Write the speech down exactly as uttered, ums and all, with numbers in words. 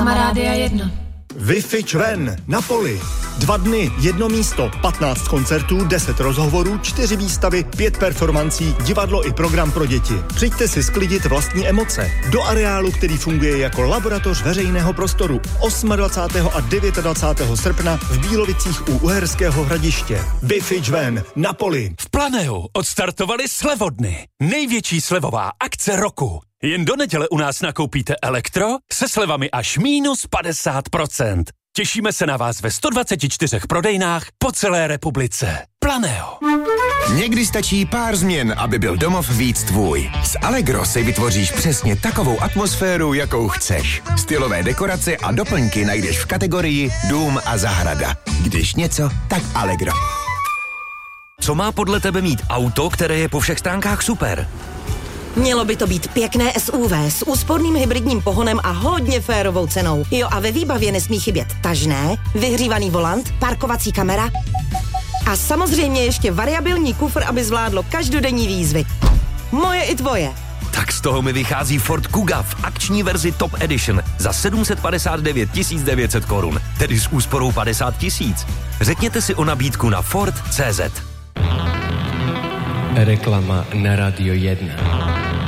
reklama Rádia jedna. Wi-Fi Ven na poli. Dva dny, jedno místo, patnáct koncertů, deset rozhovorů, čtyři výstavy, pět performancí, divadlo i program pro děti. Přijďte si sklidit vlastní emoce. Do areálu, který funguje jako laboratoř veřejného prostoru. dvacátého osmého a dvacátého devátého srpna v Bílovicích u Uherského Hradiště. Wi-Fi Ven na poli. V Planeu odstartovali slevodny. Největší slevová akce roku. Jen do neděle u nás nakoupíte elektro se slevami až mínus padesát procent. Těšíme se na vás ve sto dvacet čtyři prodejnách po celé republice. Planeo. Někdy stačí pár změn, aby byl domov víc tvůj. S Allegro si vytvoříš přesně takovou atmosféru, jakou chceš. Stylové dekorace a doplňky najdeš v kategorii Dům a zahrada. Když něco, tak Allegro. Co má podle tebe mít auto, které je po všech stránkách super? Mělo by to být pěkné S U V s úsporným hybridním pohonem a hodně férovou cenou. Jo, a ve výbavě nesmí chybět tažné, vyhřívaný volant, parkovací kamera a samozřejmě ještě variabilní kufr, aby zvládlo každodenní výzvy. Moje i tvoje. Tak z toho mi vychází Ford Kuga v akční verzi Top Edition za sedm set padesát devět tisíc devět set korun, tedy s úsporou padesát tisíc. Řekněte si o nabídku na Ford tečka cé zet. Reklama na Radio jedna.